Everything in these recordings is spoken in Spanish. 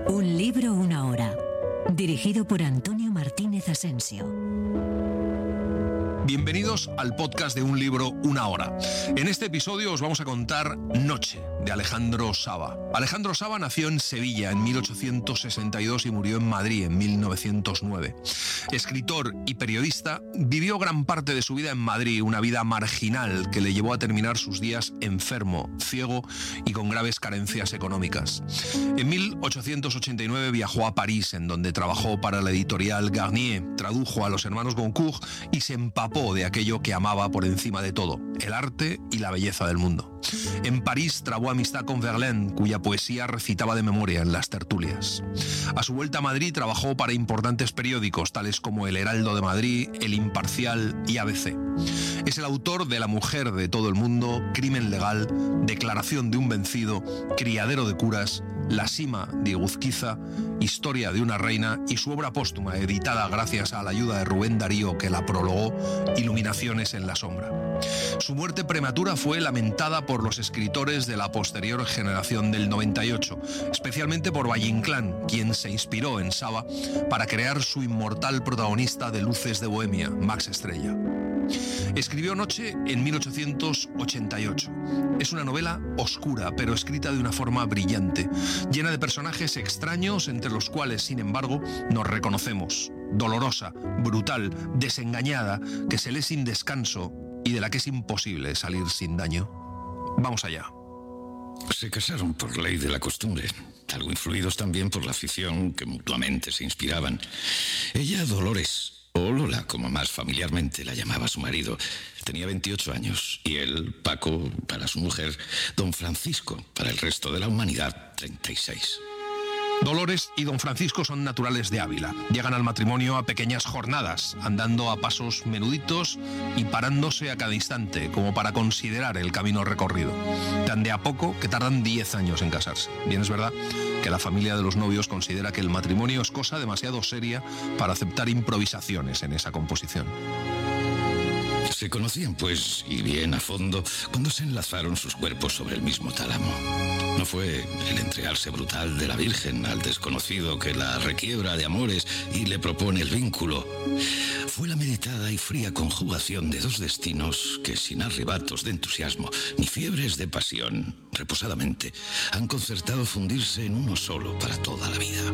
Un libro, una hora. Dirigido por Antonio Martínez Asensio. Bienvenidos al podcast de Un libro, una hora. En este episodio os vamos a contar Noche, de Alejandro Saba. Alejandro Saba nació en Sevilla en 1862 y murió en Madrid en 1909. Escritor y periodista, vivió gran parte de su vida en Madrid, una vida marginal que le llevó a terminar sus días enfermo, ciego y con graves carencias económicas. En 1889 viajó a París, en donde trabajó para la editorial Garnier, tradujo a los hermanos Goncourt y se empapó de aquello que amaba por encima de todo, el arte y la belleza del mundo. En París trabó amistad con Verlaine, cuya poesía recitaba de memoria en las tertulias. A su vuelta a Madrid trabajó para importantes periódicos, tales como El Heraldo de Madrid, El Imparcial y ABC. Es el autor de La mujer de todo el mundo, Crimen legal, Declaración de un vencido, Criadero de curas, La cima de Iguzquiza, Historia de una reina y su obra póstuma, editada gracias a la ayuda de Rubén Darío, que la prologó, Iluminaciones en la sombra. Su muerte prematura fue lamentada por los escritores de la posterior generación del 98, especialmente por Valle Inclán, quien se inspiró en Saba para crear su inmortal protagonista de Luces de Bohemia, Max Estrella. Escribió Noche en 1888. Es una novela oscura, pero escrita de una forma brillante, llena de personajes extraños, entre los cuales, sin embargo, nos reconocemos. Dolorosa, brutal, desengañada, que se lee sin descanso y de la que es imposible salir sin daño. Vamos allá. Se casaron por ley de la costumbre, algo influidos también por la afición que mutuamente se inspiraban. Ella, Dolores, o Lola, como más familiarmente la llamaba su marido, tenía 28 años y él, Paco, para su mujer, don Francisco, para el resto de la humanidad, 36. Dolores y don Francisco son naturales de Ávila. Llegan al matrimonio a pequeñas jornadas, andando a pasos menuditos y parándose a cada instante, como para considerar el camino recorrido. Tan de a poco que tardan 10 años en casarse. Bien es verdad que la familia de los novios considera que el matrimonio es cosa demasiado seria para aceptar improvisaciones en esa composición. Se conocían, pues, y bien a fondo, cuando se enlazaron sus cuerpos sobre el mismo tálamo. No fue el entregarse brutal de la Virgen al desconocido que la requiebra de amores y le propone el vínculo. Fue la meditada y fría conjugación de dos destinos que, sin arrebatos de entusiasmo ni fiebres de pasión, reposadamente, han concertado fundirse en uno solo para toda la vida.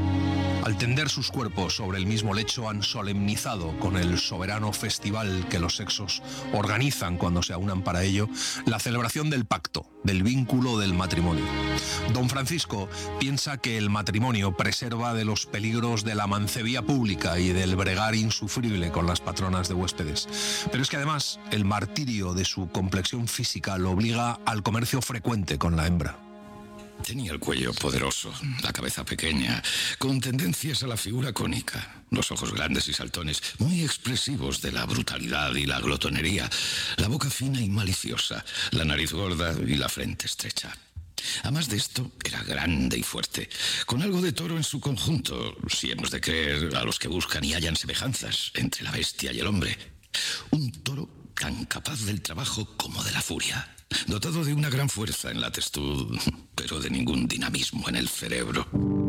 Al tender sus cuerpos sobre el mismo lecho, han solemnizado con el soberano festival que los sexos organizan cuando se aunan para ello, la celebración del pacto, del vínculo, del matrimonio. Don Francisco piensa que el matrimonio preserva de los peligros de la mancebía pública y del bregar insufrible con las patronas de huéspedes. Pero es que además el martirio de su complexión física lo obliga al comercio frecuente con la hembra. Tenía el cuello poderoso, la cabeza pequeña, con tendencias a la figura cónica, los ojos grandes y saltones, muy expresivos de la brutalidad y la glotonería, la boca fina y maliciosa, la nariz gorda y la frente estrecha. Además de esto, era grande y fuerte, con algo de toro en su conjunto, si hemos de creer a los que buscan y hallan semejanzas entre la bestia y el hombre. Un toro tan capaz del trabajo como de la furia, dotado de una gran fuerza en la testud, pero de ningún dinamismo en el cerebro.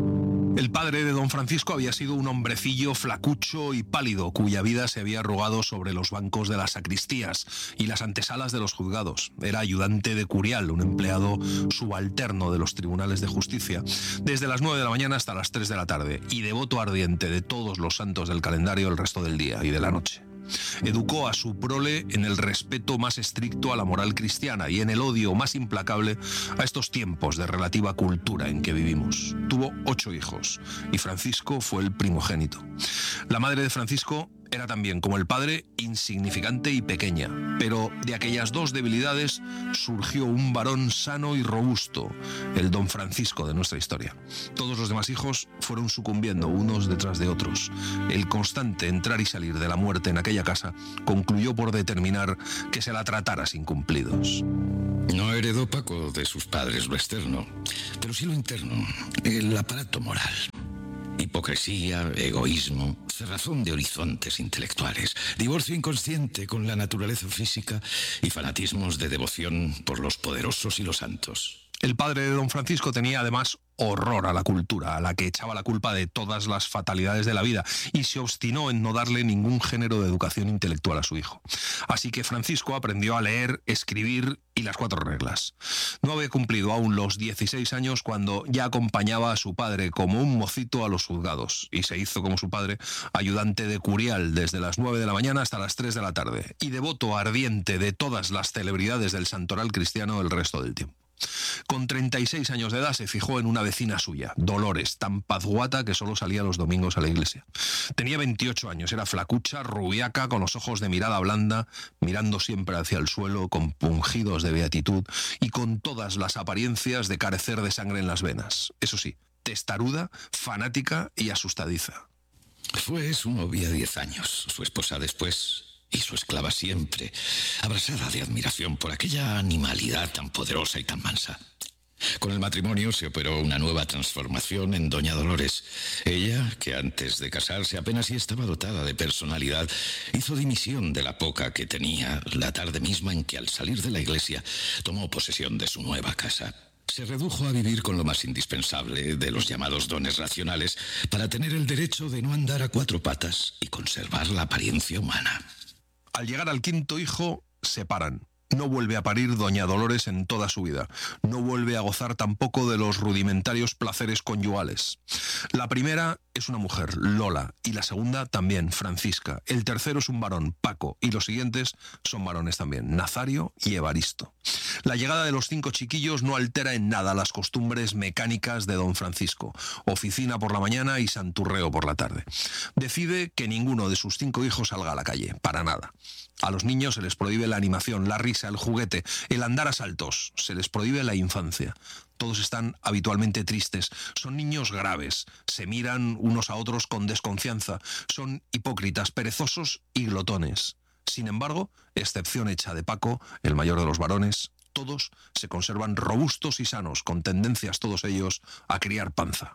El padre de don Francisco había sido un hombrecillo flacucho y pálido, cuya vida se había arrugado sobre los bancos de las sacristías y las antesalas de los juzgados. Era ayudante de curial, un empleado subalterno de los tribunales de justicia, desde las 9 de la mañana hasta las 3 de la tarde, y devoto ardiente de todos los santos del calendario el resto del día y de la noche. Educó a su prole en el respeto más estricto a la moral cristiana y en el odio más implacable a estos tiempos de relativa cultura en que vivimos. Tuvo 8 hijos y Francisco fue el primogénito. La madre de Francisco era también, como el padre, insignificante y pequeña, pero de aquellas dos debilidades surgió un varón sano y robusto, el don Francisco de nuestra historia. Todos los demás hijos fueron sucumbiendo unos detrás de otros. El constante entrar y salir de la muerte en aquella casa concluyó por determinar que se la tratara sin cumplidos. No heredó Paco de sus padres lo externo, pero sí lo interno, el aparato moral. Hipocresía, egoísmo, cerrazón de horizontes intelectuales, divorcio inconsciente con la naturaleza física y fanatismos de devoción por los poderosos y los santos. El padre de don Francisco tenía además horror a la cultura, a la que echaba la culpa de todas las fatalidades de la vida, y se obstinó en no darle ningún género de educación intelectual a su hijo. Así que Francisco aprendió a leer, escribir y las 4 reglas. No había cumplido aún los 16 años cuando ya acompañaba a su padre como un mocito a los juzgados, y se hizo, como su padre, ayudante de curial desde las 9 de la mañana hasta las 3 de la tarde, y devoto ardiente de todas las celebridades del santoral cristiano el resto del tiempo. Con 36 años de edad se fijó en una vecina suya, Dolores, tan pazguata que solo salía los domingos a la iglesia. Tenía 28 años, era flacucha, rubiaca, con los ojos de mirada blanda, mirando siempre hacia el suelo, compungidos de beatitud y con todas las apariencias de carecer de sangre en las venas. Eso sí, testaruda, fanática y asustadiza. Fue su novia 10 años, su esposa después y su esclava siempre, abrasada de admiración por aquella animalidad tan poderosa y tan mansa. Con el matrimonio se operó una nueva transformación en doña Dolores. Ella, que antes de casarse apenas si estaba dotada de personalidad, hizo dimisión de la poca que tenía la tarde misma en que, al salir de la iglesia, tomó posesión de su nueva casa. Se redujo a vivir con lo más indispensable de los llamados dones racionales para tener el derecho de no andar a 4 patas y conservar la apariencia humana. Al llegar al 5º hijo, se paran. No vuelve a parir doña Dolores en toda su vida. No vuelve a gozar tampoco de los rudimentarios placeres conyugales. La primera es una mujer, Lola, y la segunda también, Francisca. El tercero es un varón, Paco, y los siguientes son varones también, Nazario y Evaristo. La llegada de los 5 chiquillos no altera en nada las costumbres mecánicas de don Francisco. Oficina por la mañana y santurreo por la tarde. Decide que ninguno de sus 5 hijos salga a la calle, para nada. A los niños se les prohíbe la animación, la risa, el juguete, el andar a saltos. Se les prohíbe la infancia. Todos están habitualmente tristes. Son niños graves. Se miran unos a otros con desconfianza. Son hipócritas, perezosos y glotones. Sin embargo, excepción hecha de Paco, el mayor de los varones, todos se conservan robustos y sanos, con tendencias todos ellos a criar panza.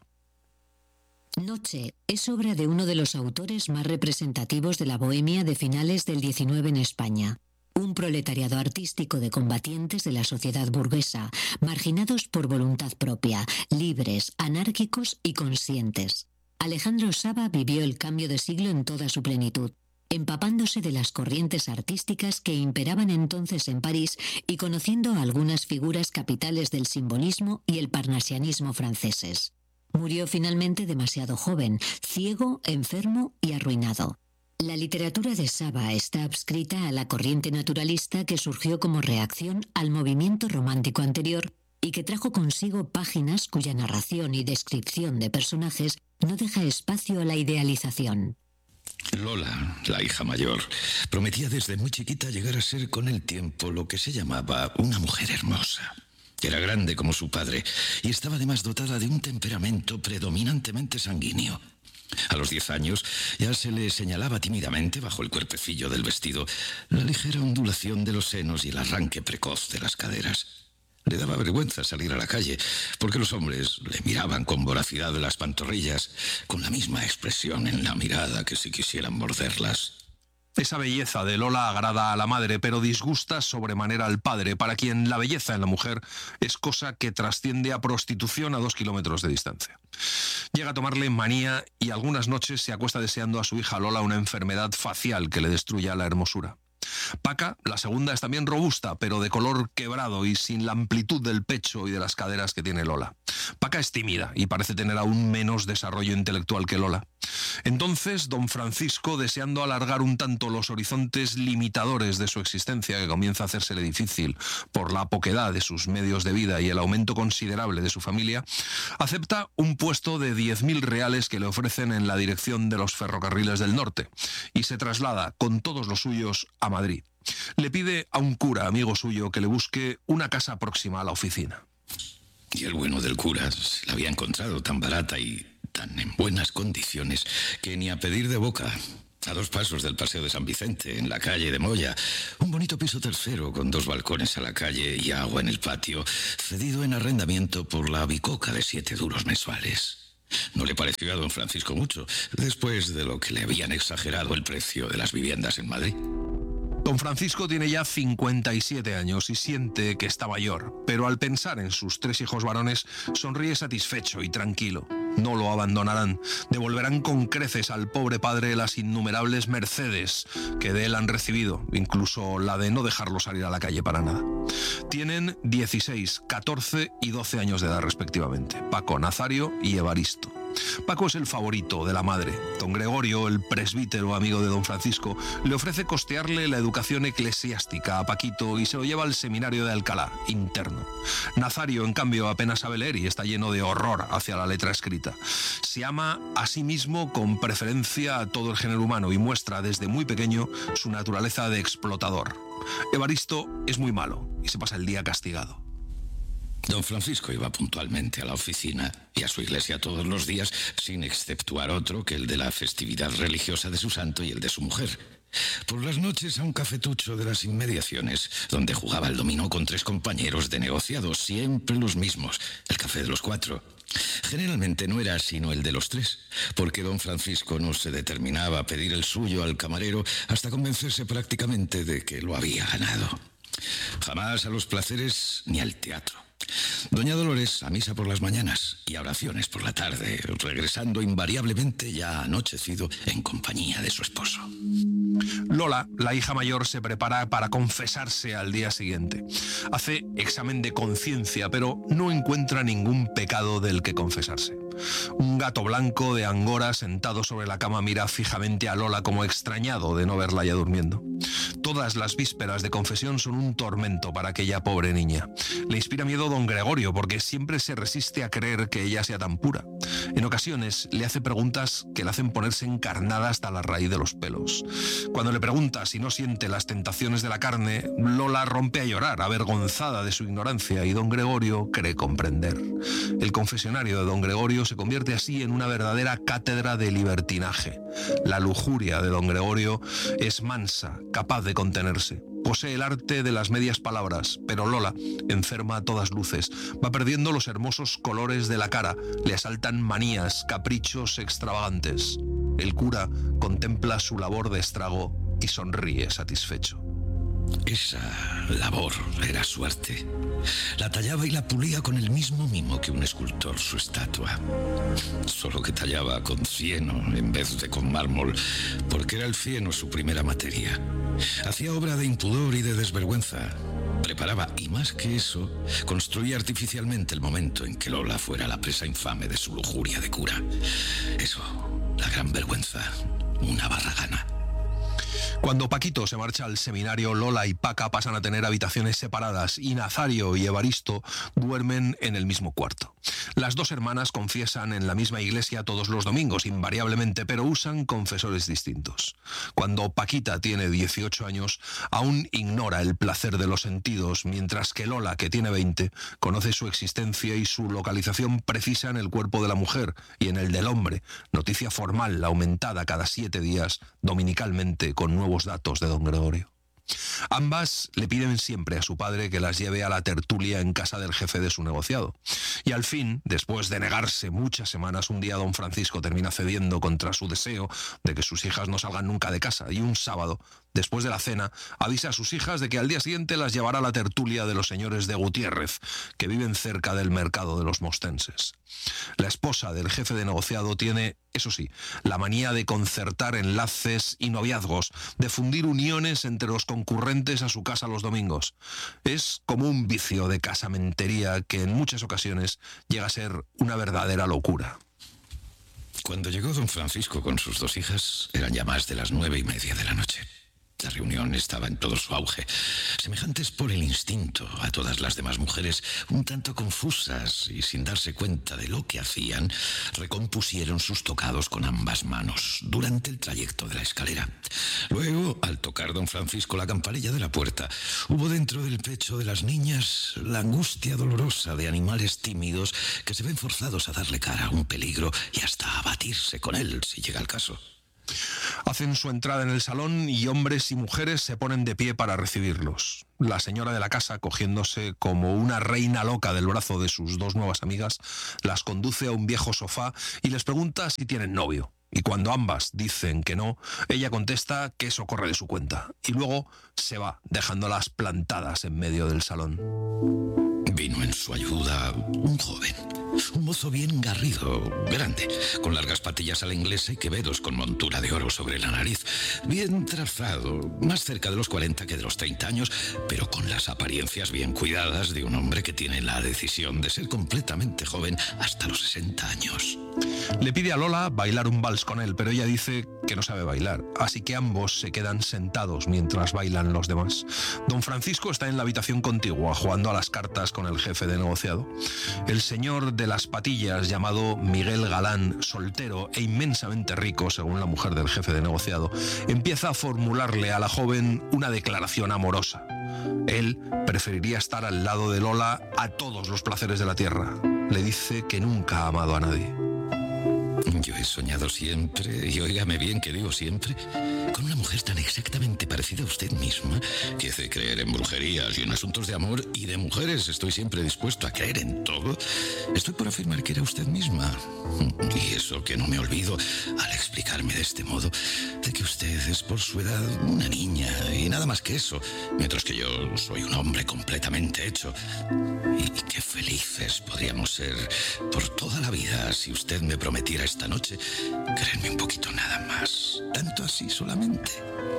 Noche es obra de uno de los autores más representativos de la bohemia de finales del XIX en España. Un proletariado artístico de combatientes de la sociedad burguesa, marginados por voluntad propia, libres, anárquicos y conscientes. Alejandro Saba vivió el cambio de siglo en toda su plenitud, empapándose de las corrientes artísticas que imperaban entonces en París y conociendo a algunas figuras capitales del simbolismo y el parnasianismo franceses. Murió finalmente demasiado joven, ciego, enfermo y arruinado. La literatura de Saba está adscrita a la corriente naturalista que surgió como reacción al movimiento romántico anterior y que trajo consigo páginas cuya narración y descripción de personajes no deja espacio a la idealización. Lola, la hija mayor, prometía desde muy chiquita llegar a ser con el tiempo lo que se llamaba una mujer hermosa. Era grande como su padre y estaba además dotada de un temperamento predominantemente sanguíneo. A los 10 años ya se le señalaba tímidamente bajo el cuerpecillo del vestido la ligera ondulación de los senos y el arranque precoz de las caderas. Le daba vergüenza salir a la calle porque los hombres le miraban con voracidad de las pantorrillas, con la misma expresión en la mirada que si quisieran morderlas. Esa belleza de Lola agrada a la madre, pero disgusta sobremanera al padre, para quien la belleza en la mujer es cosa que trasciende a prostitución a 2 kilómetros de distancia. Llega a tomarle manía y algunas noches se acuesta deseando a su hija Lola una enfermedad facial que le destruya la hermosura. Paca, la segunda, es también robusta, pero de color quebrado y sin la amplitud del pecho y de las caderas que tiene Lola. Paca es tímida y parece tener aún menos desarrollo intelectual que Lola. Entonces, don Francisco, deseando alargar un tanto los horizontes limitadores de su existencia, que comienza a hacérsele difícil por la poquedad de sus medios de vida y el aumento considerable de su familia, acepta un puesto de 10.000 reales que le ofrecen en la dirección de los ferrocarriles del norte y se traslada con todos los suyos a Madrid. Le pide a un cura amigo suyo que le busque una casa próxima a la oficina. Y el bueno del cura se la había encontrado tan barata y tan en buenas condiciones que ni a pedir de boca. A 2 pasos del Paseo de San Vicente, en la calle de Moya, un bonito piso tercero con 2 balcones a la calle y agua en el patio, cedido en arrendamiento por la bicoca de 7 duros mensuales. No le pareció a don Francisco mucho, después de lo que le habían exagerado el precio de las viviendas en Madrid. Don Don Francisco tiene ya 57 años y siente que está mayor, pero al pensar en sus 3 hijos varones, sonríe satisfecho y tranquilo. No lo abandonarán, devolverán con creces al pobre padre las innumerables mercedes que de él han recibido, incluso la de no dejarlo salir a la calle para nada. Tienen 16, 14 y 12 años de edad respectivamente, Paco, Nazario y Evaristo. Paco es el favorito de la madre. Don Gregorio, el presbítero amigo de don Francisco, le ofrece costearle la educación eclesiástica a Paquito y se lo lleva al seminario de Alcalá, interno. Nazario, en cambio, apenas sabe leer y está lleno de horror hacia la letra escrita. Se ama a sí mismo con preferencia a todo el género humano y muestra desde muy pequeño su naturaleza de explotador. Evaristo es muy malo y se pasa el día castigado. Don Francisco iba puntualmente a la oficina y a su iglesia todos los días, sin exceptuar otro que el de la festividad religiosa de su santo y el de su mujer. Por las noches a un cafetucho de las inmediaciones, donde jugaba al dominó con 3 compañeros de negociado, siempre los mismos, el café de los 4. Generalmente no era sino el de los 3, porque don Francisco no se determinaba a pedir el suyo al camarero hasta convencerse prácticamente de que lo había ganado. Jamás a los placeres ni al teatro. Doña Dolores a misa por las mañanas y a oraciones por la tarde, regresando invariablemente ya anochecido en compañía de su esposo. Lola, la hija mayor, se prepara para confesarse al día siguiente. Hace examen de conciencia, pero no encuentra ningún pecado del que confesarse. Un gato blanco de Angora sentado sobre la cama mira fijamente a Lola como extrañado de no verla ya durmiendo. Todas las vísperas de confesión son un tormento para aquella pobre niña. Le inspira miedo don Gregorio porque siempre se resiste a creer que ella sea tan pura. En ocasiones le hace preguntas que le hacen ponerse encarnada hasta la raíz de los pelos. Cuando le pregunta si no siente las tentaciones de la carne, Lola rompe a llorar, avergonzada de su ignorancia, y don Gregorio cree comprender. El confesionario de don Gregorio se convierte así en una verdadera cátedra de libertinaje. La lujuria de don Gregorio es mansa, capaz de contenerse. Posee el arte de las medias palabras, pero Lola, enferma a todas luces, va perdiendo los hermosos colores de la cara, le asaltan manías, caprichos extravagantes. El cura contempla su labor de estrago y sonríe satisfecho. Esa labor era su arte. La tallaba y la pulía con el mismo mimo que un escultor su estatua. Solo que tallaba con cieno en vez de con mármol, porque era el cieno su primera materia. Hacía obra de impudor y de desvergüenza. Preparaba, y más que eso, construía artificialmente el momento en que Lola fuera la presa infame de su lujuria de cura. Eso, la gran vergüenza, una barragana. Cuando Paquito se marcha al seminario, Lola y Paca pasan a tener habitaciones separadas y Nazario y Evaristo duermen en el mismo cuarto. Las 2 hermanas confiesan en la misma iglesia todos los domingos, invariablemente, pero usan confesores distintos. Cuando Paquita tiene 18 años, aún ignora el placer de los sentidos, mientras que Lola, que tiene 20, conoce su existencia y su localización precisa en el cuerpo de la mujer y en el del hombre, noticia formal aumentada cada 7 días, dominicalmente, con nuevos datos de don Gregorio. Ambas le piden siempre a su padre que las lleve a la tertulia en casa del jefe de su negociado. Y al fin, después de negarse muchas semanas, un día don Francisco termina cediendo contra su deseo de que sus hijas no salgan nunca de casa, y un sábado, después de la cena, avisa a sus hijas de que al día siguiente las llevará a la tertulia de los señores de Gutiérrez, que viven cerca del mercado de los mostenses. La esposa del jefe de negociado tiene, eso sí, la manía de concertar enlaces y noviazgos, de fundir uniones entre los concurrentes a su casa los domingos. Es como un vicio de casamentería que en muchas ocasiones llega a ser una verdadera locura. Cuando llegó don Francisco con sus 2 hijas, eran ya más de las 9:30 de la noche. La reunión estaba en todo su auge, semejantes por el instinto a todas las demás mujeres, un tanto confusas y sin darse cuenta de lo que hacían, recompusieron sus tocados con ambas manos durante el trayecto de la escalera. Luego, al tocar don Francisco la campanilla de la puerta, hubo dentro del pecho de las niñas la angustia dolorosa de animales tímidos que se ven forzados a darle cara a un peligro y hasta a batirse con él, si llega el caso. Hacen su entrada en el salón y hombres y mujeres se ponen de pie para recibirlos. La señora de la casa, cogiéndose como una reina loca del brazo de sus 2 nuevas amigas, las conduce a un viejo sofá y les pregunta si tienen novio. Y cuando ambas dicen que no, ella contesta que eso corre de su cuenta. Y luego se va, dejándolas plantadas en medio del salón. Vino en su ayuda un joven, un mozo bien garrido, grande, con largas patillas a la inglesa y quevedos con montura de oro sobre la nariz, bien trazado, más cerca de los 40 que de los 30 años, pero con las apariencias bien cuidadas de un hombre que tiene la decisión de ser completamente joven hasta los 60 años. Le pide a Lola bailar un vals con él, pero ella dice que no sabe bailar, así que ambos se quedan sentados mientras bailan los demás. Don Francisco está en la habitación contigua jugando a las cartas con el jefe de negociado. El señor de las patillas, llamado Miguel Galán, soltero e inmensamente rico, según la mujer del jefe de negociado, empieza a formularle a la joven una declaración amorosa. Él preferiría estar al lado de Lola a todos los placeres de la tierra. Le dice que nunca ha amado a nadie. Yo he soñado siempre, y óigame bien que digo siempre, con una mujer tan exactamente parecida a usted misma, que hace creer en brujerías y en asuntos de amor y de mujeres. Estoy siempre dispuesto a creer en todo. Estoy por afirmar que era usted misma. Y eso que no me olvido al explicarme de este modo, de que usted es por su edad una niña y nada más que eso, mientras que yo soy un hombre completamente hecho. Y qué felices podríamos ser por toda la vida si usted me prometiera esta noche quererme un poquito nada más. Tanto así solamente.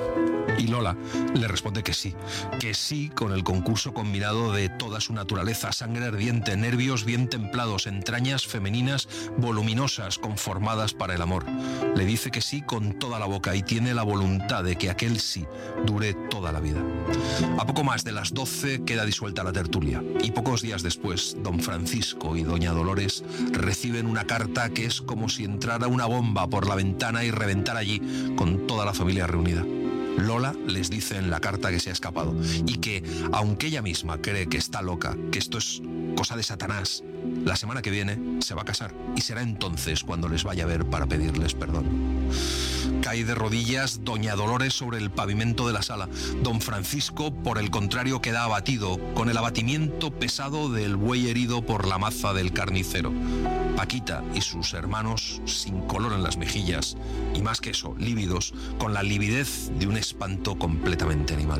Y Lola le responde que sí con el concurso combinado de toda su naturaleza, sangre ardiente, nervios bien templados, entrañas femeninas voluminosas conformadas para el amor. Le dice que sí con toda la boca y tiene la voluntad de que aquel sí dure toda la vida. A poco más de las 12 queda disuelta la tertulia y pocos días después don Francisco y doña Dolores reciben una carta que es como si entrara una bomba por la ventana y reventara allí con toda la familia reunida. Lola les dice en la carta que se ha escapado y que, aunque ella misma cree que está loca, que esto es cosa de Satanás, la semana que viene se va a casar y será entonces cuando les vaya a ver para pedirles perdón. Cae de rodillas doña Dolores sobre el pavimento de la sala. Don Francisco, por el contrario, queda abatido, con el abatimiento pesado del buey herido por la maza del carnicero. Paquita y sus hermanos, sin color en las mejillas, y más que eso, lívidos, con la lividez de un espanto completamente animal.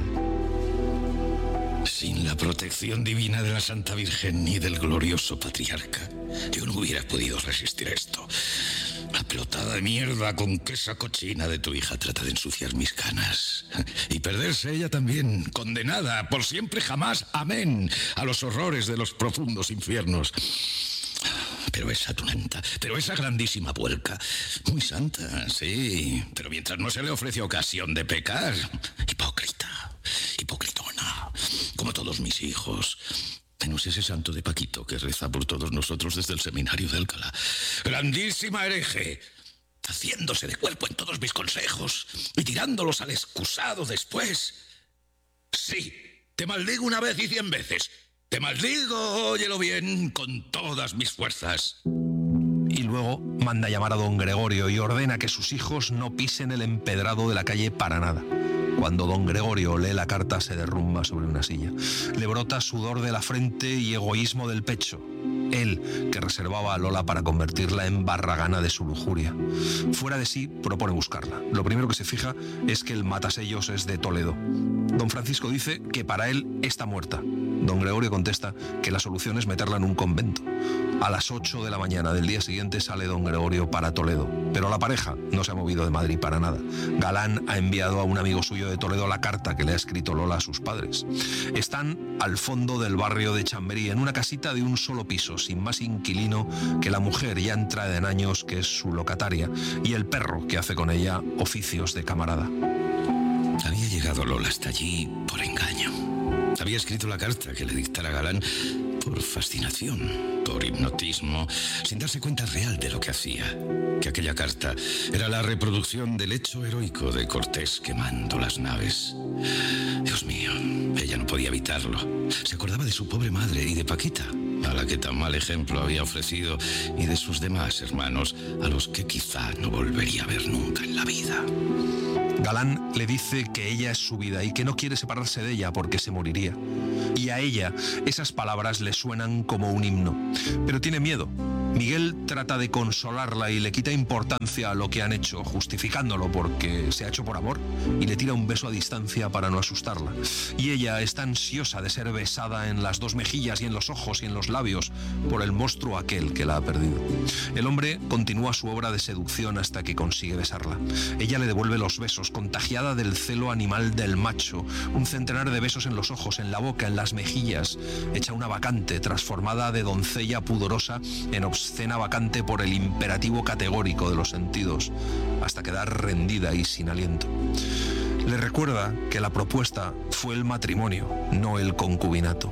Sin la protección divina de la Santa Virgen ni del glorioso patriarca, yo no hubiera podido resistir esto. La pelotada de mierda con que esa cochina de tu hija trata de ensuciar mis canas. Y perderse ella también, condenada por siempre jamás, amén, a los horrores de los profundos infiernos. Pero esa tunanta, pero esa grandísima vuelca, muy santa, sí, pero mientras no se le ofrece ocasión de pecar, hipocritona, como todos mis hijos. Menos ese santo de Paquito que reza por todos nosotros desde el seminario de Alcalá. Grandísima hereje, haciéndose de cuerpo en todos mis consejos y tirándolos al excusado después. Sí, te maldigo una vez y 100 veces. Te maldigo, óyelo bien, con todas mis fuerzas. Y luego manda llamar a don Gregorio y ordena que sus hijos no pisen el empedrado de la calle para nada. Cuando don Gregorio lee la carta se derrumba sobre una silla. Le brota sudor de la frente y egoísmo del pecho. Él, que reservaba a Lola para convertirla en barragana de su lujuria. Fuera de sí, propone buscarla. Lo primero que se fija es que el matasellos es de Toledo. Don Francisco dice que para él está muerta. Don Gregorio contesta que la solución es meterla en un convento. A las 8 de la mañana del día siguiente sale don Gregorio para Toledo. Pero la pareja no se ha movido de Madrid para nada. Galán ha enviado a un amigo suyo de Toledo la carta que le ha escrito Lola a sus padres. Están al fondo del barrio de Chamberí, en una casita de un solo piso, sin más inquilino que la mujer ya entrada en años que es su locataria y el perro que hace con ella oficios de camarada. Había llegado Lola hasta allí por engaño. Había escrito la carta que le dictara Galán por fascinación, por hipnotismo, sin darse cuenta real de lo que hacía. Que aquella carta era la reproducción del hecho heroico de Cortés quemando las naves. Dios mío, ella no podía evitarlo. Se acordaba de su pobre madre y de Paquita, a la que tan mal ejemplo había ofrecido, y de sus demás hermanos, a los que quizá no volvería a ver nunca en la vida. Galán le dice que ella es su vida y que no quiere separarse de ella porque se moriría. Y a ella esas palabras le suenan como un himno. Pero tiene miedo. Miguel trata de consolarla y le quita importancia a lo que han hecho, justificándolo porque se ha hecho por amor, y le tira un beso a distancia para no asustarla. Y ella está ansiosa de ser besada en las dos mejillas y en los ojos y en los labios por el monstruo aquel que la ha perdido. El hombre continúa su obra de seducción hasta que consigue besarla. Ella le devuelve los besos, contagiada del celo animal del macho, un centenar de besos en los ojos, en la boca, en las mejillas, hecha una bacante transformada de doncella pudorosa en obscena bacante por el imperativo categórico de los sentidos, hasta quedar rendida y sin aliento. Le recuerda que la propuesta fue el matrimonio, no el concubinato.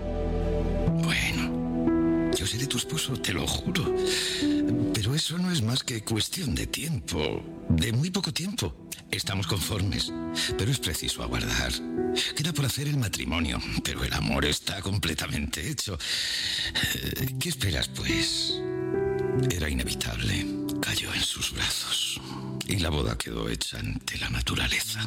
Bueno, yo seré tu esposo, te lo juro. Pero eso no es más que cuestión de tiempo, de muy poco tiempo. Estamos conformes, pero es preciso aguardar. Queda por hacer el matrimonio, pero el amor está completamente hecho. ¿Qué esperas, pues? Era inevitable. Cayó en sus brazos y la boda quedó hecha ante la naturaleza.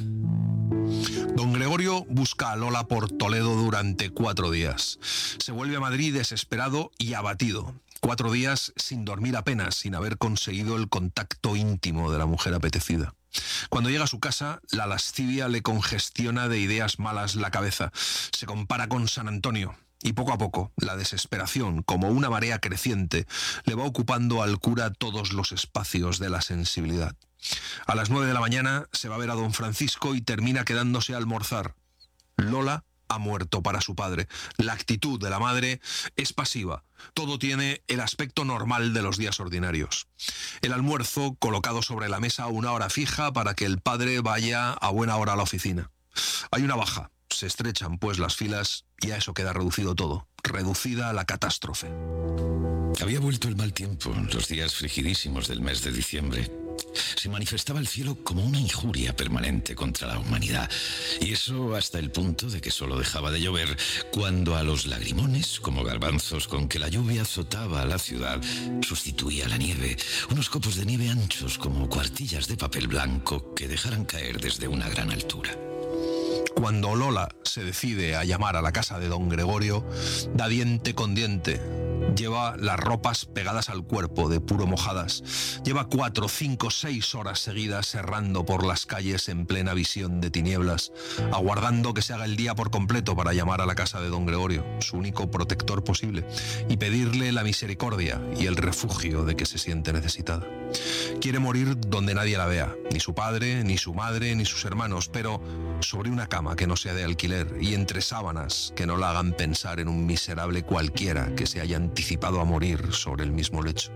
Don Gregorio busca a Lola por Toledo durante 4 días. Se vuelve a Madrid desesperado y abatido. 4 días sin dormir apenas, sin haber conseguido el contacto íntimo de la mujer apetecida. Cuando llega a su casa, la lascivia le congestiona de ideas malas la cabeza. Se compara con San Antonio. Y poco a poco, la desesperación, como una marea creciente, le va ocupando al cura todos los espacios de la sensibilidad. A las 9 de la mañana se va a ver a don Francisco y termina quedándose a almorzar. Lola ha muerto para su padre. La actitud de la madre es pasiva. Todo tiene el aspecto normal de los días ordinarios. El almuerzo colocado sobre la mesa a una hora fija para que el padre vaya a buena hora a la oficina. Hay una baja. Se estrechan pues las filas y a eso queda reducido todo, reducida a la catástrofe. Había vuelto el mal tiempo, los días frigidísimos del mes de diciembre. Se manifestaba el cielo como una injuria permanente contra la humanidad, y eso hasta el punto de que solo dejaba de llover cuando a los lagrimones, como garbanzos con que la lluvia azotaba a la ciudad, sustituía la nieve, unos copos de nieve anchos como cuartillas de papel blanco que dejaran caer desde una gran altura. Cuando Lola se decide a llamar a la casa de don Gregorio, da diente con diente. Lleva las ropas pegadas al cuerpo, de puro mojadas. Lleva 4, 5, 6 horas seguidas errando por las calles en plena visión de tinieblas, aguardando que se haga el día por completo para llamar a la casa de don Gregorio, su único protector posible, y pedirle la misericordia y el refugio de que se siente necesitada. Quiere morir donde nadie la vea, ni su padre, ni su madre, ni sus hermanos, pero sobre una cama que no sea de alquiler y entre sábanas que no la hagan pensar en un miserable cualquiera que se haya anticipado a morir sobre el mismo lecho.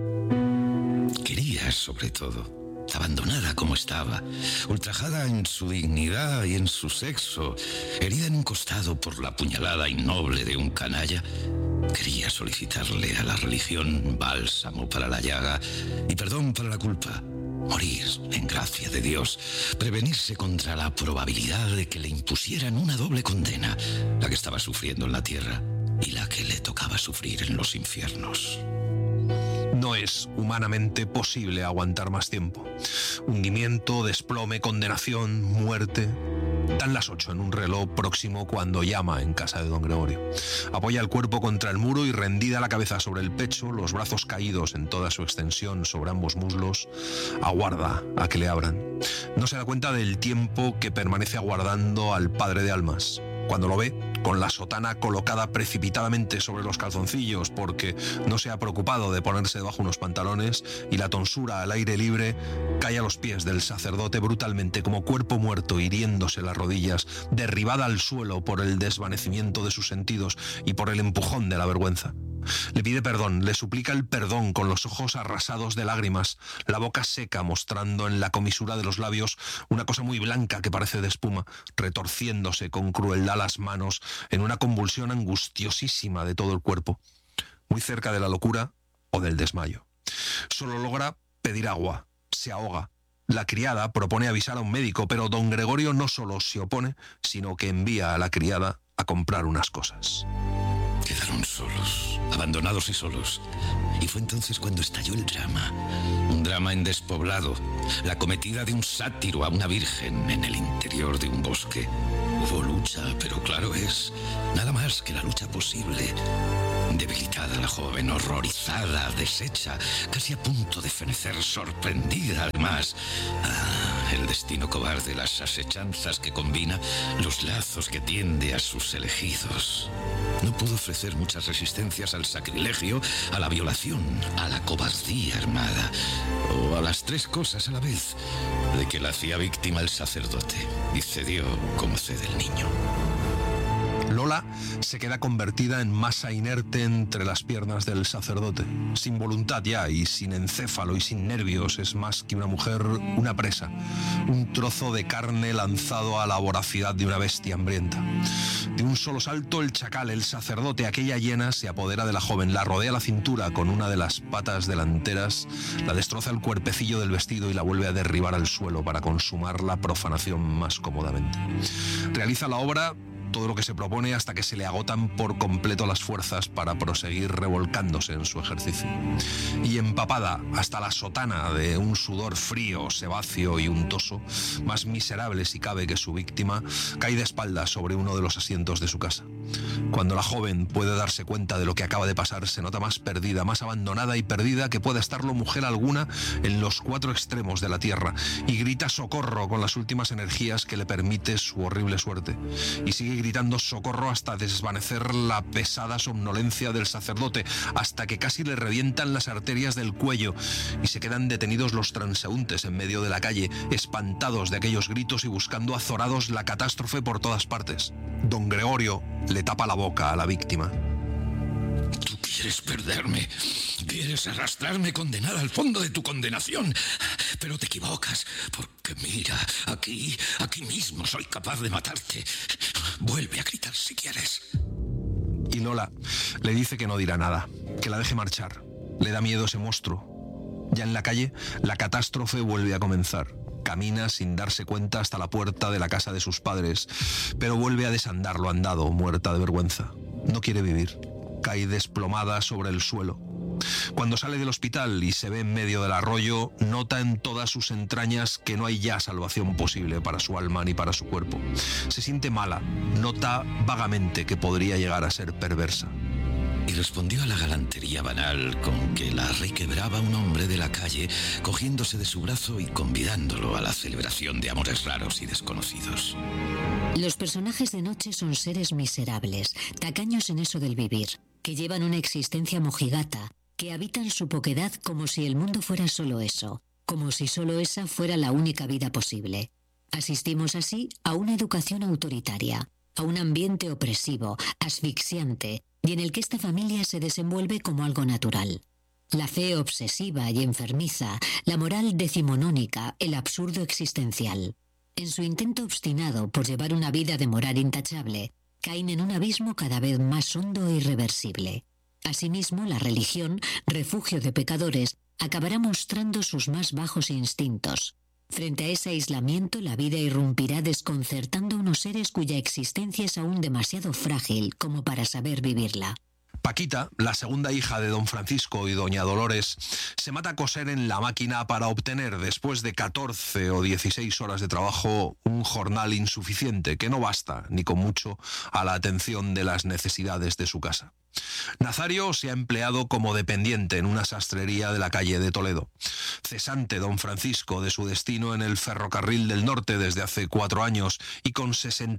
Quería, sobre todo, abandonada como estaba, ultrajada en su dignidad y en su sexo, herida en un costado por la puñalada innoble de un canalla, quería solicitarle a la religión bálsamo para la llaga y perdón para la culpa. Morir en gracia de Dios, prevenirse contra la probabilidad de que le impusieran una doble condena, la que estaba sufriendo en la tierra y la que le tocaba sufrir en los infiernos. No es humanamente posible aguantar más tiempo. Hundimiento, desplome, condenación, muerte. Dan las 8 en un reloj próximo cuando llama en casa de don Gregorio. Apoya el cuerpo contra el muro y rendida la cabeza sobre el pecho, los brazos caídos en toda su extensión sobre ambos muslos, aguarda a que le abran. No se da cuenta del tiempo que permanece aguardando al padre de almas. Cuando lo ve, con la sotana colocada precipitadamente sobre los calzoncillos porque no se ha preocupado de ponerse debajo unos pantalones, y la tonsura al aire libre, cae a los pies del sacerdote brutalmente como cuerpo muerto, hiriéndose las rodillas, derribada al suelo por el desvanecimiento de sus sentidos y por el empujón de la vergüenza. Le pide perdón, le suplica el perdón con los ojos arrasados de lágrimas, la boca seca mostrando en la comisura de los labios una cosa muy blanca que parece de espuma, retorciéndose con crueldad las manos en una convulsión angustiosísima de todo el cuerpo, muy cerca de la locura o del desmayo. Solo logra pedir agua, se ahoga. La criada propone avisar a un médico, pero don Gregorio no solo se opone, sino que envía a la criada a comprar unas cosas. Quedaron solos, abandonados y solos. Y fue entonces cuando estalló el drama. Un drama en despoblado. La cometida de un sátiro a una virgen en el interior de un bosque. Hubo lucha, pero claro es, nada más que la lucha posible. Debilitada la joven, horrorizada, deshecha, casi a punto de fenecer, sorprendida además. El destino cobarde, las asechanzas que combina, los lazos que tiende a sus elegidos. No pudo ofrecer muchas resistencias al sacrilegio, a la violación, a la cobardía armada, o a las tres cosas a la vez, de que la hacía víctima el sacerdote, y cedió como cede el niño. Lola se queda convertida en masa inerte entre las piernas del sacerdote. Sin voluntad ya y sin encéfalo y sin nervios, es más que una mujer, una presa. Un trozo de carne lanzado a la voracidad de una bestia hambrienta. De un solo salto, el chacal, el sacerdote, aquella hiena, se apodera de la joven, la rodea la cintura con una de las patas delanteras, la destroza el cuerpecillo del vestido y la vuelve a derribar al suelo para consumar la profanación más cómodamente. Realiza la obra todo lo que se propone hasta que se le agotan por completo las fuerzas para proseguir revolcándose en su ejercicio. Y empapada hasta la sotana de un sudor frío, sebáceo y untoso, más miserable si cabe que su víctima, cae de espaldas sobre uno de los asientos de su casa. Cuando la joven puede darse cuenta de lo que acaba de pasar, se nota más perdida, más abandonada y perdida que pueda estarlo mujer alguna en los cuatro extremos de la tierra, y grita socorro con las últimas energías que le permite su horrible suerte. Y sigue gritando socorro hasta desvanecer la pesada somnolencia del sacerdote, hasta que casi le revientan las arterias del cuello y se quedan detenidos los transeúntes en medio de la calle, espantados de aquellos gritos y buscando azorados la catástrofe por todas partes. Don Gregorio le tapa la boca a la víctima. Tú quieres perderme, quieres arrastrarme condenada al fondo de tu condenación, pero te equivocas, porque mira, aquí mismo soy capaz de matarte. Vuelve a gritar si quieres. Y Lola le dice que no dirá nada, que la deje marchar. Le da miedo ese monstruo. Ya en la calle, la catástrofe vuelve a comenzar. Camina sin darse cuenta hasta la puerta de la casa de sus padres, pero vuelve a desandar lo andado, muerta de vergüenza. No quiere vivir. Cae desplomada sobre el suelo. Cuando sale del hospital y se ve en medio del arroyo, nota en todas sus entrañas que no hay ya salvación posible para su alma ni para su cuerpo. Se siente mala, nota vagamente que podría llegar a ser perversa. Y respondió a la galantería banal con que la requebraba un hombre de la calle, cogiéndose de su brazo y convidándolo a la celebración de amores raros y desconocidos. Los personajes de Noche son seres miserables, tacaños en eso del vivir, que llevan una existencia mojigata, que habitan su poquedad como si el mundo fuera solo eso, como si solo esa fuera la única vida posible. Asistimos así a una educación autoritaria, a un ambiente opresivo, asfixiante, y en el que esta familia se desenvuelve como algo natural. La fe obsesiva y enfermiza, la moral decimonónica, el absurdo existencial. En su intento obstinado por llevar una vida de moral intachable, caen en un abismo cada vez más hondo e irreversible. Asimismo, la religión, refugio de pecadores, acabará mostrando sus más bajos instintos. Frente a ese aislamiento, la vida irrumpirá desconcertando a unos seres cuya existencia es aún demasiado frágil como para saber vivirla. Paquita, la segunda hija de don Francisco y doña Dolores, se mata a coser en la máquina para obtener, después de 14 o 16 horas de trabajo, un jornal insuficiente que no basta, ni con mucho, a la atención de las necesidades de su casa. Nazario se ha empleado como dependiente en una sastrería de la calle de Toledo. Cesante don Francisco de su destino en el Ferrocarril del Norte desde hace 4 años y con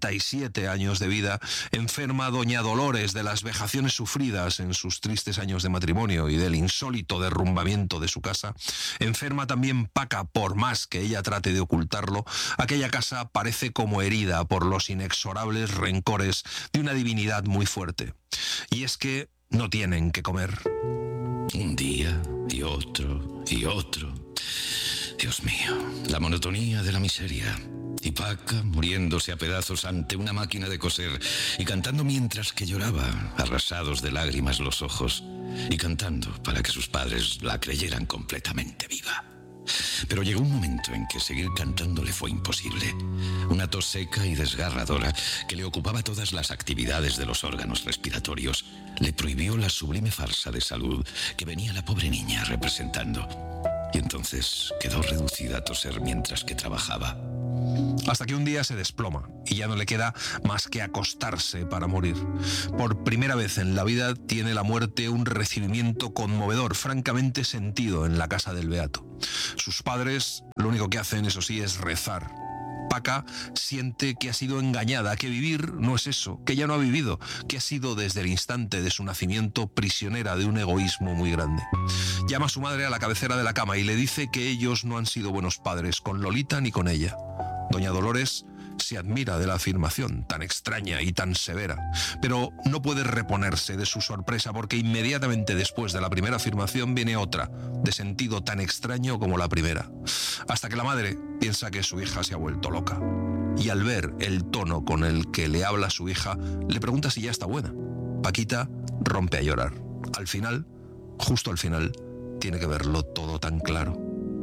67 años de vida, enferma doña Dolores de las vejaciones sufridas en sus tristes años de matrimonio y del insólito derrumbamiento de su casa. Enferma también Paca, por más que ella trate de ocultarlo. Aquella casa parece como herida por los inexorables rencores de una divinidad muy fuerte. Y es que no tienen que comer. Un día y otro y otro. Dios mío, la monotonía de la miseria. Y Paca muriéndose a pedazos ante una máquina de coser y cantando mientras que lloraba, arrasados de lágrimas los ojos, y cantando para que sus padres la creyeran completamente viva. Pero llegó un momento en que seguir cantando le fue imposible. Una tos seca y desgarradora que le ocupaba todas las actividades de los órganos respiratorios le prohibió la sublime farsa de salud que venía la pobre niña representando. Y entonces quedó reducida a toser mientras que trabajaba. Hasta que un día se desploma y ya no le queda más que acostarse para morir. Por primera vez en la vida tiene la muerte un recibimiento conmovedor, francamente sentido en la casa del beato. Sus padres lo único que hacen, eso sí, es rezar. Paca siente que ha sido engañada, que vivir no es eso, que ella no ha vivido, que ha sido desde el instante de su nacimiento prisionera de un egoísmo muy grande. Llama a su madre a la cabecera de la cama y le dice que ellos no han sido buenos padres, con Lolita ni con ella. Doña Dolores se admira de la afirmación tan extraña y tan severa, pero no puede reponerse de su sorpresa porque inmediatamente después de la primera afirmación viene otra, de sentido tan extraño como la primera, hasta que la madre piensa que su hija se ha vuelto loca. Y al ver el tono con el que le habla su hija, le pregunta si ya está buena. Paquita rompe a llorar. Al final, justo al final, tiene que verlo todo tan claro.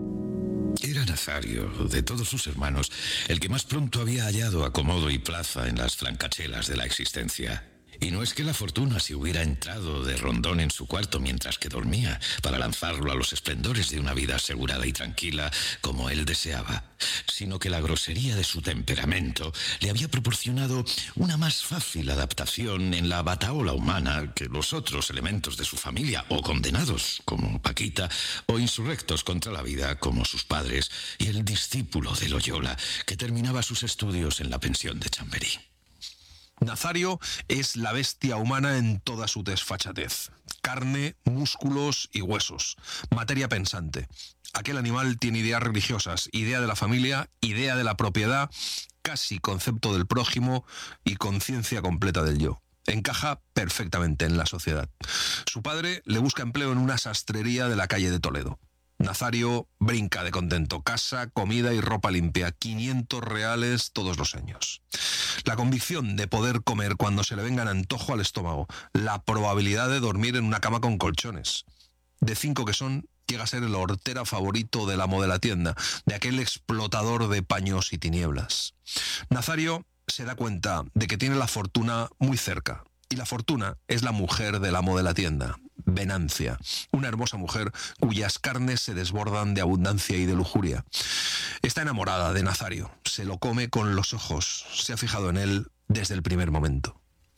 Era Nazario, de todos sus hermanos, el que más pronto había hallado acomodo y plaza en las francachelas de la existencia. Y no es que la fortuna se hubiera entrado de rondón en su cuarto mientras que dormía, para lanzarlo a los esplendores de una vida asegurada y tranquila como él deseaba, sino que la grosería de su temperamento le había proporcionado una más fácil adaptación en la batahola humana que los otros elementos de su familia, o condenados, como Paquita, o insurrectos contra la vida, como sus padres, y el discípulo de Loyola, que terminaba sus estudios en la pensión de Chamberí. Nazario es la bestia humana en toda su desfachatez. Carne, músculos y huesos. Materia pensante. Aquel animal tiene ideas religiosas, idea de la familia, idea de la propiedad, casi concepto del prójimo y conciencia completa del yo. Encaja perfectamente en la sociedad. Su padre le busca empleo en una sastrería de la calle de Toledo. Nazario brinca de contento. Casa, comida y ropa limpia. 500 reales todos los años. La convicción de poder comer cuando se le venga en antojo al estómago. La probabilidad de dormir en una cama con colchones. De 5 que son, llega a ser el hortera favorito del amo de la tienda, de aquel explotador de paños y tinieblas. Nazario se da cuenta de que tiene la fortuna muy cerca. Y la fortuna es la mujer del amo de la tienda, Venancia, una hermosa mujer cuyas carnes se desbordan de abundancia y de lujuria. Está enamorada de Nazario, se lo come con los ojos, se ha fijado en él desde el primer momento.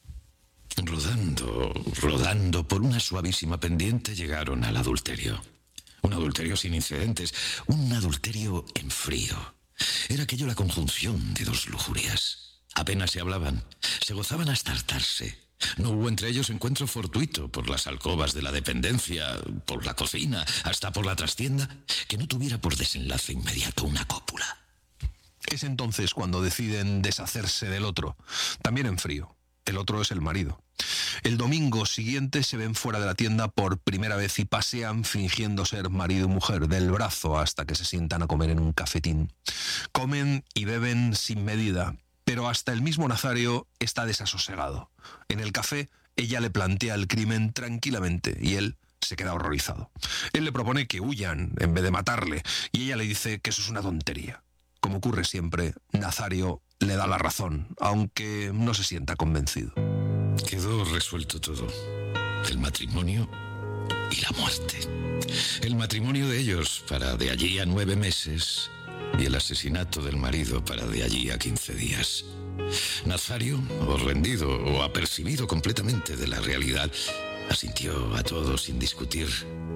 Rodando por una suavísima pendiente llegaron al adulterio. Un adulterio sin incidentes, un adulterio en frío. Era aquello la conjunción de dos lujurias. Apenas se hablaban, se gozaban hasta hartarse. No hubo entre ellos encuentro fortuito por las alcobas de la dependencia, por la cocina, hasta por la trastienda, que no tuviera por desenlace inmediato una cópula. Es entonces cuando deciden deshacerse del otro, también en frío. El otro es el marido. El domingo siguiente se ven fuera de la tienda por primera vez y pasean fingiendo ser marido y mujer, del brazo hasta que se sientan a comer en un cafetín. Comen y beben sin medida, pero hasta el mismo Nazario está desasosegado. En el café, ella le plantea el crimen tranquilamente y él se queda horrorizado. Él le propone que huyan en vez de matarle y ella le dice que eso es una tontería. Como ocurre siempre, Nazario le da la razón, aunque no se sienta convencido. Quedó resuelto todo. El matrimonio y la muerte. El matrimonio de ellos para de allí a 9 meses y el asesinato del marido para de allí a 15 días. Nazario, o rendido o apercibido completamente de la realidad, asintió a todo sin discutir.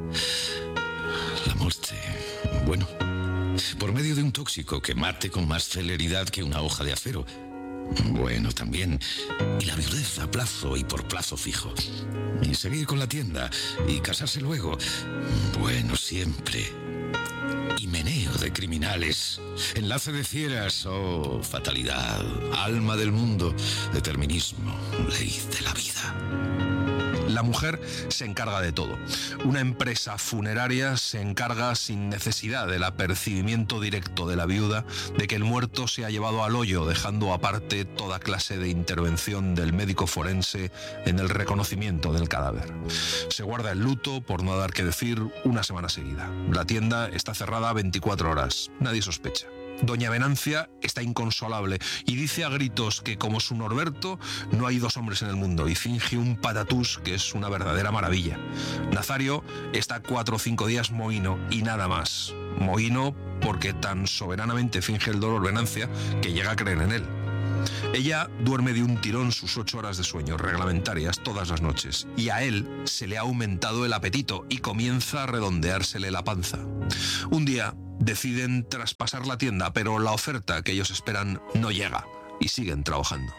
La muerte, bueno, por medio de un tóxico que mate con más celeridad que una hoja de acero. Bueno, también. Y la viudez a plazo y por plazo fijo. Y seguir con la tienda y casarse luego. Bueno, siempre. Y meneo de criminales, enlace de fieras, oh, fatalidad, alma del mundo, determinismo, ley de la vida. La mujer se encarga de todo. Una empresa funeraria se encarga sin necesidad del apercibimiento directo de la viuda de que el muerto se ha llevado al hoyo, dejando aparte toda clase de intervención del médico forense en el reconocimiento del cadáver. Se guarda el luto, por no dar que decir, una semana seguida. La tienda está cerrada 24 horas. Nadie sospecha. Doña Venancia está inconsolable y dice a gritos que, como su Norberto, no hay 2 hombres en el mundo y finge un patatús que es una verdadera maravilla. Nazario está 4 o 5 días mohíno y nada más. Mohíno porque tan soberanamente finge el dolor Venancia que llega a creer en él. Ella duerme de un tirón sus 8 horas de sueño reglamentarias todas las noches, y a él se le ha aumentado el apetito y comienza a redondeársele la panza. Un día deciden traspasar la tienda, pero la oferta que ellos esperan no llega y siguen trabajando.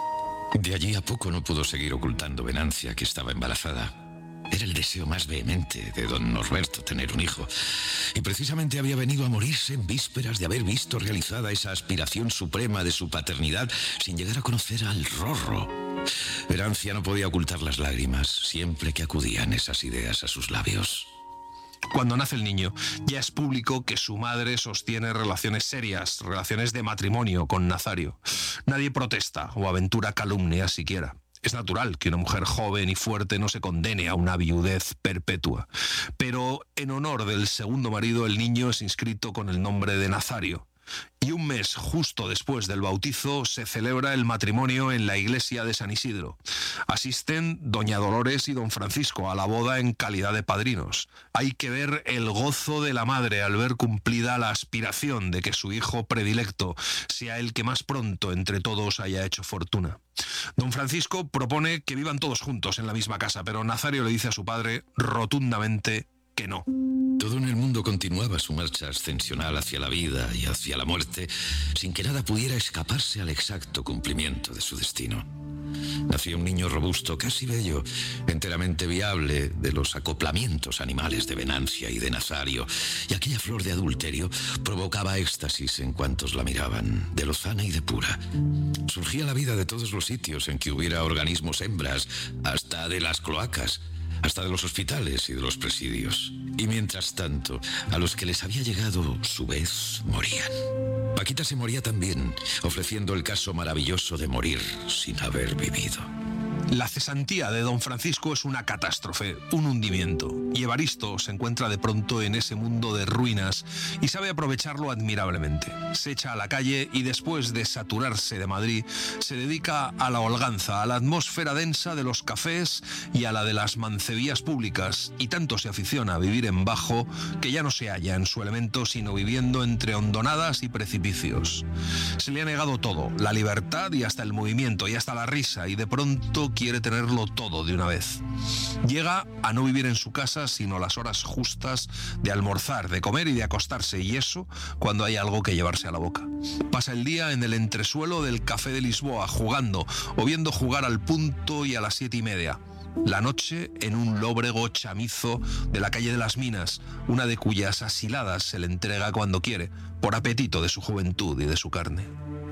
De allí a poco no pudo seguir ocultando Venancia que estaba embarazada. Era el deseo más vehemente de don Norberto tener un hijo, y precisamente había venido a morirse en vísperas de haber visto realizada esa aspiración suprema de su paternidad sin llegar a conocer al Rorro. Venancia no podía ocultar las lágrimas siempre que acudían esas ideas a sus labios. Cuando nace el niño, ya es público que su madre sostiene relaciones serias, relaciones de matrimonio con Nazario. Nadie protesta o aventura calumnias siquiera. Es natural que una mujer joven y fuerte no se condene a una viudez perpetua. Pero en honor del segundo marido, el niño es inscrito con el nombre de Nazario. Y un mes justo después del bautizo se celebra el matrimonio en la iglesia de San Isidro. Asisten doña Dolores y don Francisco a la boda en calidad de padrinos. Hay que ver el gozo de la madre al ver cumplida la aspiración de que su hijo predilecto sea el que más pronto entre todos haya hecho fortuna. Don Francisco propone que vivan todos juntos en la misma casa, pero Nazario le dice a su padre rotundamente que no. Todo en el mundo continuaba su marcha ascensional hacia la vida y hacia la muerte, sin que nada pudiera escaparse al exacto cumplimiento de su destino. Nació un niño robusto, casi bello, enteramente viable de los acoplamientos animales de Venancia y de Nazario, y aquella flor de adulterio provocaba éxtasis en cuantos la miraban, de lozana y de pura. Surgía la vida de todos los sitios en que hubiera organismos hembras, hasta de las cloacas, hasta de los hospitales y de los presidios. Y mientras tanto, a los que les había llegado su vez morían. Paquita se moría también, ofreciendo el caso maravilloso de morir sin haber vivido. La cesantía de don Francisco es una catástrofe, un hundimiento, y Evaristo se encuentra de pronto en ese mundo de ruinas y sabe aprovecharlo admirablemente. Se echa a la calle y después de saturarse de Madrid, se dedica a la holganza, a la atmósfera densa de los cafés y a la de las mancebías públicas, y tanto se aficiona a vivir en bajo que ya no se halla en su elemento sino viviendo entre hondonadas y precipicios. Se le ha negado todo, la libertad y hasta el movimiento y hasta la risa, y de pronto quiere tenerlo todo de una vez. Llega a no vivir en su casa sino las horas justas de almorzar, de comer y de acostarse, y eso cuando hay algo que llevarse a la boca. Pasa el día en el entresuelo del Café de Lisboa, jugando o viendo jugar al Punto y a las 7:30. La noche en un lóbrego chamizo de la calle de las Minas, una de cuyas asiladas se le entrega cuando quiere, por apetito de su juventud y de su carne.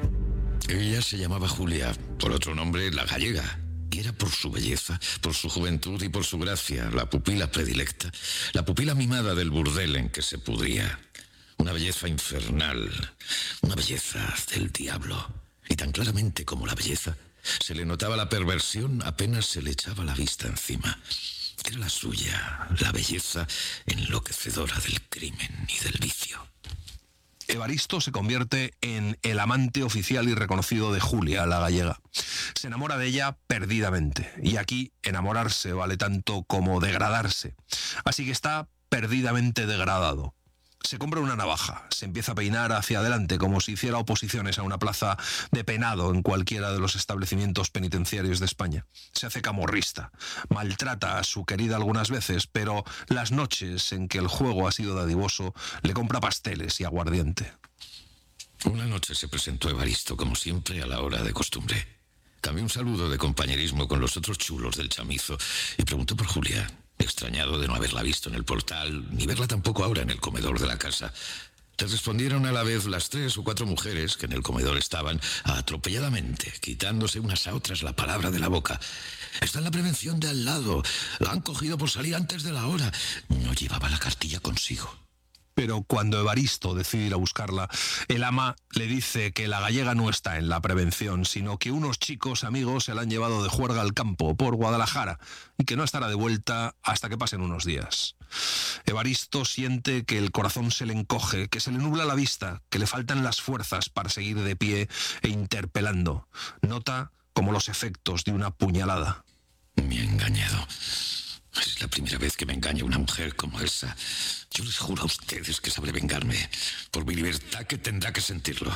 Ella se llamaba Julia, por otro nombre la Gallega. Y era por su belleza, por su juventud y por su gracia, la pupila predilecta, la pupila mimada del burdel en que se pudría. Una belleza infernal, una belleza del diablo. Y tan claramente como la belleza, se le notaba la perversión apenas se le echaba la vista encima. Era la suya, la belleza enloquecedora del crimen y del vicio. Evaristo se convierte en el amante oficial y reconocido de Julia, la gallega. Se enamora de ella perdidamente, y aquí enamorarse vale tanto como degradarse. Así que está perdidamente degradado. Se compra una navaja, se empieza a peinar hacia adelante como si hiciera oposiciones a una plaza de penado en cualquiera de los establecimientos penitenciarios de España. Se hace camorrista, maltrata a su querida algunas veces, pero las noches en que el juego ha sido dadivoso le compra pasteles y aguardiente. Una noche se presentó Evaristo, como siempre, a la hora de costumbre. Cambió un saludo de compañerismo con los otros chulos del chamizo y preguntó por Julia, extrañado de no haberla visto en el portal, ni verla tampoco ahora en el comedor de la casa. Le respondieron a la vez las 3 o 4 mujeres que en el comedor estaban, atropelladamente, quitándose unas a otras la palabra de la boca. Está en la prevención de al lado. La han cogido por salir antes de la hora. No llevaba la cartilla consigo. Pero cuando Evaristo decide ir a buscarla, el ama le dice que la gallega no está en la prevención, sino que unos chicos amigos se la han llevado de juerga al campo por Guadalajara y que no estará de vuelta hasta que pasen unos días. Evaristo siente que el corazón se le encoge, que se le nubla la vista, que le faltan las fuerzas para seguir de pie e interpelando. Nota como los efectos de una puñalada. Me ha engañado. Es la primera vez que me engaña una mujer como esa. Yo les juro a ustedes que sabré vengarme por mi libertad, que tendrá que sentirlo.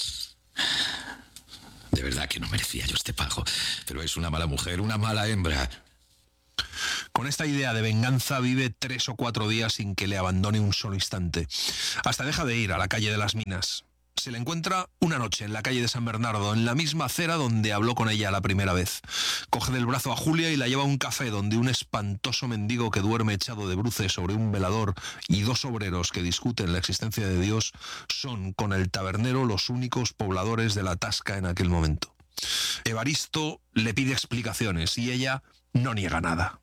De verdad que no merecía yo este pago, pero es una mala mujer, una mala hembra. Con esta idea de venganza vive 3 o 4 días sin que le abandone un solo instante. Hasta deja de ir a la calle de las Minas. Se le encuentra una noche en la calle de San Bernardo, en la misma acera donde habló con ella la primera vez. Coge del brazo a Julia y la lleva a un café donde un espantoso mendigo que duerme echado de bruces sobre un velador y 2 obreros que discuten la existencia de Dios son, con el tabernero, los únicos pobladores de la tasca en aquel momento. Evaristo le pide explicaciones y ella no niega nada.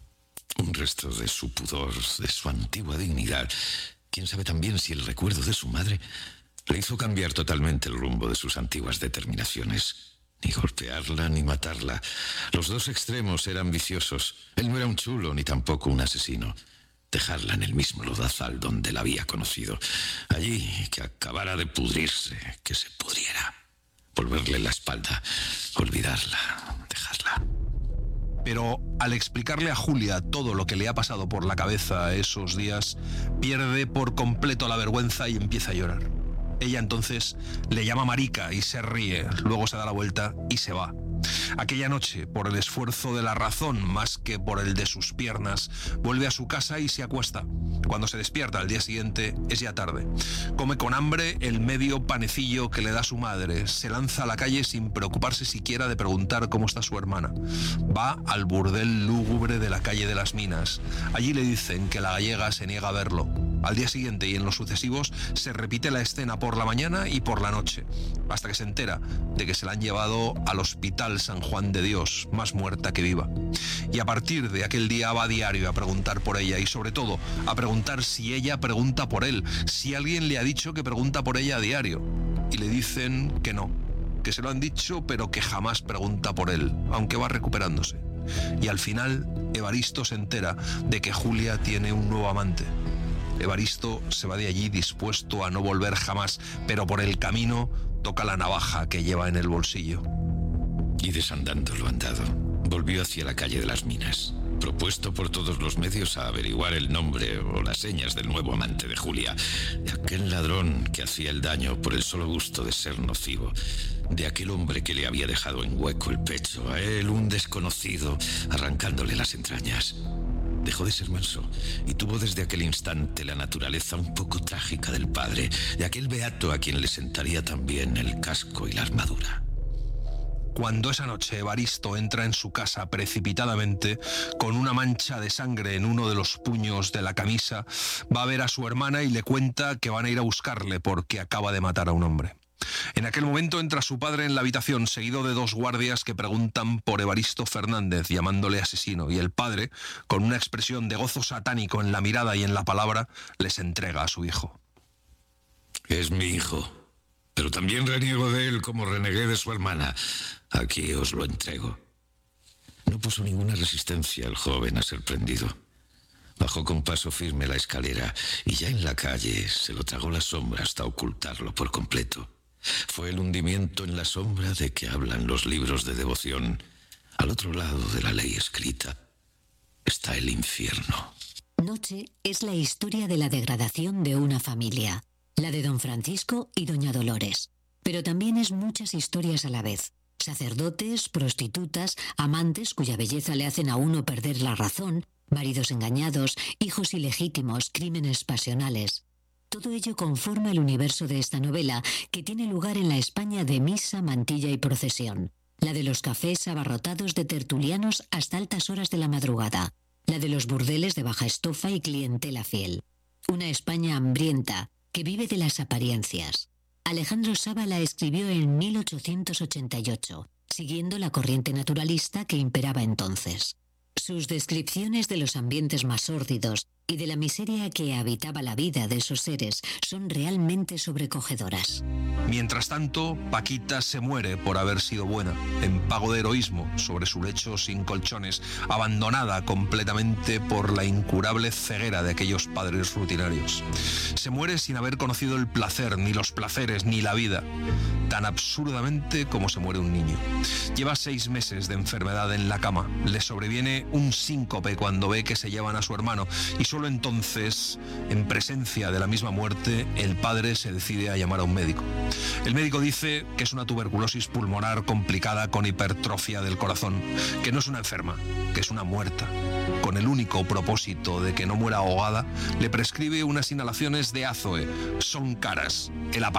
Un resto de su pudor, de su antigua dignidad. ¿Quién sabe también si el recuerdo de su madre le hizo cambiar totalmente el rumbo de sus antiguas determinaciones? Ni golpearla ni matarla. Los dos extremos eran viciosos. Él no era un chulo ni tampoco un asesino. Dejarla en el mismo lodazal donde la había conocido. Allí, que acabara de pudrirse, que se pudriera. Volverle la espalda, olvidarla, dejarla. Pero al explicarle a Julia todo lo que le ha pasado por la cabeza esos días, pierde por completo la vergüenza y empieza a llorar. Ella entonces le llama marica y se ríe, luego se da la vuelta y se va. Aquella noche, por el esfuerzo de la razón más que por el de sus piernas, vuelve a su casa y se acuesta. Cuando se despierta al día siguiente, es ya tarde. Come con hambre el medio panecillo que le da su madre. Se lanza a la calle sin preocuparse siquiera de preguntar cómo está su hermana. Va al burdel lúgubre de la calle de las Minas. Allí le dicen que la gallega se niega a verlo. Al día siguiente y en los sucesivos se repite la escena por la mañana y por la noche, hasta que se entera de que se la han llevado al hospital San Juan de Dios, más muerta que viva. Y a partir de aquel día va a diario a preguntar por ella y sobre todo a preguntar si ella pregunta por él, si alguien le ha dicho que pregunta por ella a diario. Y le dicen que no, que se lo han dicho pero que jamás pregunta por él, aunque va recuperándose. Y al final Evaristo se entera de que Julia tiene un nuevo amante. Evaristo se va de allí dispuesto a no volver jamás, pero por el camino toca la navaja que lleva en el bolsillo. Y desandando lo andado, volvió hacia la calle de las Minas, propuesto por todos los medios a averiguar el nombre o las señas del nuevo amante de Julia, de aquel ladrón que hacía el daño por el solo gusto de ser nocivo, de aquel hombre que le había dejado en hueco el pecho, a él un desconocido, arrancándole las entrañas. Dejó de ser manso y tuvo desde aquel instante la naturaleza un poco trágica del padre, de aquel beato a quien le sentaría también el casco y la armadura. Cuando esa noche Evaristo entra en su casa precipitadamente, con una mancha de sangre en uno de los puños de la camisa, va a ver a su hermana y le cuenta que van a ir a buscarle porque acaba de matar a un hombre. En aquel momento entra su padre en la habitación, seguido de 2 guardias que preguntan por Evaristo Fernández, llamándole asesino, y el padre, con una expresión de gozo satánico en la mirada y en la palabra, les entrega a su hijo. Es mi hijo, pero también reniego de él como renegué de su hermana. Aquí os lo entrego. No puso ninguna resistencia el joven a ser prendido. Bajó con paso firme la escalera y ya en la calle se lo tragó la sombra hasta ocultarlo por completo. Fue el hundimiento en la sombra de que hablan los libros de devoción. Al otro lado de la ley escrita está el infierno. Noche es la historia de la degradación de una familia, la de don Francisco y doña Dolores. Pero también es muchas historias a la vez. Sacerdotes, prostitutas, amantes cuya belleza le hacen a uno perder la razón, maridos engañados, hijos ilegítimos, crímenes pasionales. Todo ello conforma el universo de esta novela, que tiene lugar en la España de misa, mantilla y procesión. La de los cafés abarrotados de tertulianos hasta altas horas de la madrugada. La de los burdeles de baja estofa y clientela fiel. Una España hambrienta, que vive de las apariencias. Alejandro Saba la escribió en 1888, siguiendo la corriente naturalista que imperaba entonces. Sus descripciones de los ambientes más sórdidos, y de la miseria que habitaba la vida de esos seres son realmente sobrecogedoras. Mientras tanto, Paquita se muere por haber sido buena, en pago de heroísmo, sobre su lecho sin colchones, abandonada completamente por la incurable ceguera de aquellos padres rutinarios. Se muere sin haber conocido el placer, ni los placeres, ni la vida, tan absurdamente como se muere un niño. Lleva 6 meses de enfermedad en la cama, le sobreviene un síncope cuando ve que se llevan a su hermano, y solo entonces, en presencia de la misma muerte, el padre se decide a llamar a un médico. El médico dice que es una tuberculosis pulmonar complicada con hipertrofia del corazón, que no es una enferma, que es una muerta. Con el único propósito de que no muera ahogada, le prescribe unas inhalaciones de Azoe. Son caras. El